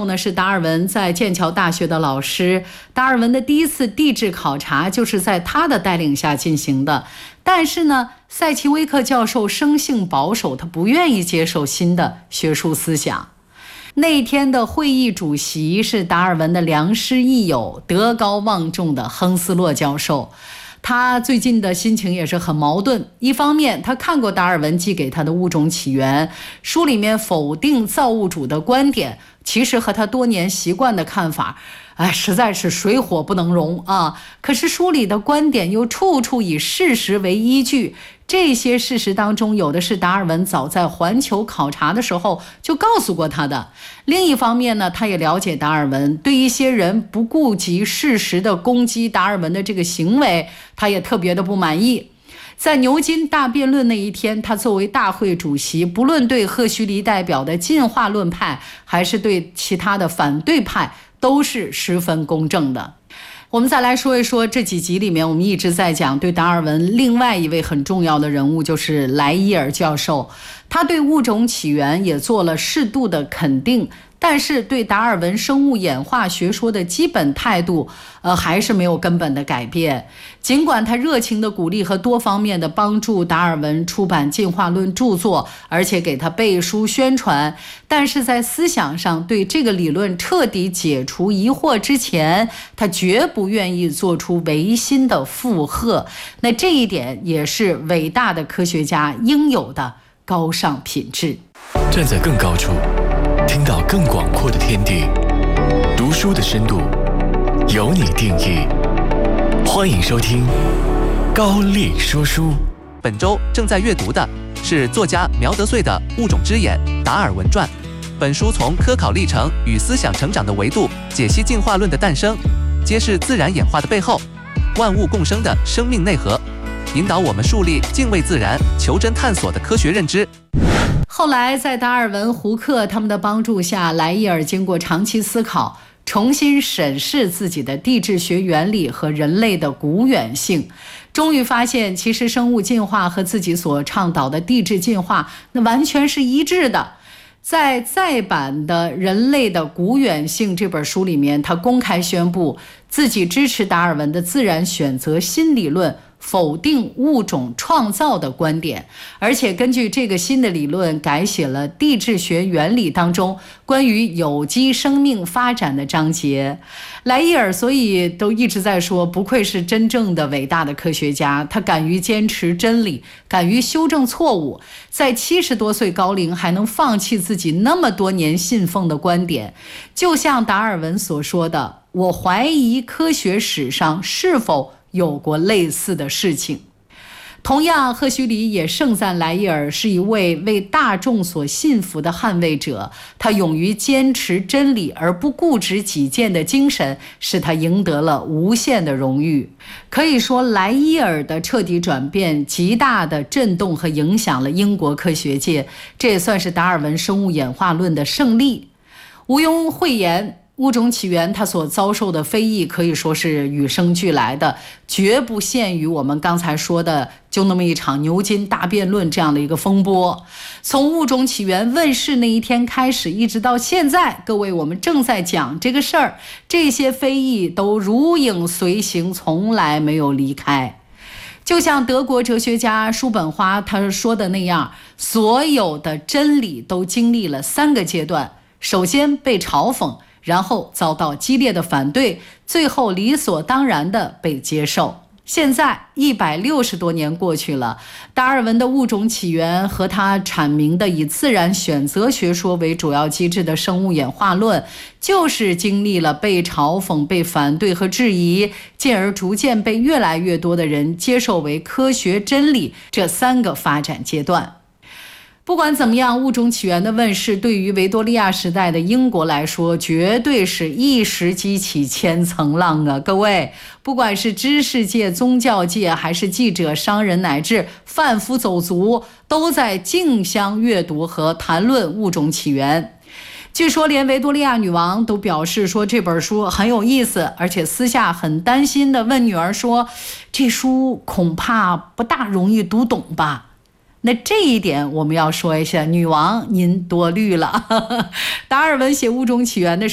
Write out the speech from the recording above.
授呢是达尔文在剑桥大学的老师，达尔文的第一次地质考察就是在他的带领下进行的。但是呢，塞奇威克教授生性保守，他不愿意接受新的学术思想。那天的会议主席是达尔文的良师益友、德高望重的亨斯洛教授。他最近的心情也是很矛盾，一方面他看过达尔文寄给他的《物种起源》，书里面否定造物主的观点，其实和他多年习惯的看法实在是水火不能容啊！可是书里的观点又处处以事实为依据，这些事实当中有的是达尔文早在环球考察的时候就告诉过他的。另一方面呢，他也了解达尔文，对一些人不顾及事实的攻击达尔文的这个行为，他也特别的不满意。在牛津大辩论那一天，他作为大会主席，不论对赫胥黎代表的进化论派，还是对其他的反对派，都是十分公正的。我们再来说一说这几集里面，我们一直在讲对达尔文另外一位很重要的人物，就是莱伊尔教授。他对物种起源也做了适度的肯定，但是对达尔文生物演化学说的基本态度还是没有根本的改变。尽管他热情的鼓励和多方面的帮助达尔文出版进化论著作，而且给他背书宣传，但是在思想上对这个理论彻底解除疑惑之前，他绝不愿意做出违心的附和。那这一点也是伟大的科学家应有的高尚品质。 站在更高处，听到更广阔的天地，读书的深度由你定义。欢迎收听高力说书。 本周正在阅读的是作家苗德穗的《物种之眼：达尔文传》。本书从科考历程与思想成长的维度解析进化论的诞生，揭示自然演化的背后，万物共生的生命内核，引导我们树立敬畏自然、求真探索的科学认知。 后来在达尔文、胡克他们的帮助下，莱伊尔经过长期思考，重新审视自己的地质学原理和人类的古远性，终于发现其实生物进化和自己所倡导的地质进化那完全是一致的。在再版的《人类的古远性》这本书里面，他公开宣布自己支持达尔文的自然选择新理论，否定物种创造的观点，而且根据这个新的理论改写了地质学原理当中关于有机生命发展的章节。莱伊尔所以都一直在说，不愧是真正的伟大的科学家，他敢于坚持真理，敢于修正错误，在70多岁高龄还能放弃自己那么多年信奉的观点。就像达尔文所说的，我怀疑科学史上是否有过类似的事情。同样，赫胥黎也盛赞莱伊尔是一位为大众所信服的捍卫者，他勇于坚持真理而不固执己见的精神，使他赢得了无限的荣誉。可以说，莱伊尔的彻底转变极大地震动和影响了英国科学界，这也算是达尔文生物演化论的胜利。毋庸讳言，物种起源它所遭受的非议可以说是与生俱来的，绝不限于我们刚才说的就那么一场牛津大辩论这样的一个风波。从物种起源问世那一天开始，一直到现在，各位我们正在讲这个事儿，这些非议都如影随形，从来没有离开。就像德国哲学家叔本华他说的那样，所有的真理都经历了3个阶段，首先被嘲讽，然后遭到激烈的反对，最后理所当然地被接受。现在160多年过去了，达尔文的物种起源和他阐明的以自然选择学说为主要机制的生物演化论，就是经历了被嘲讽、被反对和质疑，进而逐渐被越来越多的人接受为科学真理这3个发展阶段。不管怎么样，物种起源的问世对于维多利亚时代的英国来说，绝对是一石激起千层浪啊！各位，不管是知识界、宗教界，还是记者、商人，乃至贩夫走卒，都在竞相阅读和谈论物种起源。据说连维多利亚女王都表示说这本书很有意思，而且私下很担心地问女儿说，这书恐怕不大容易读懂吧。那这一点我们要说一下，女王您多虑了。达尔文写《物种起源》的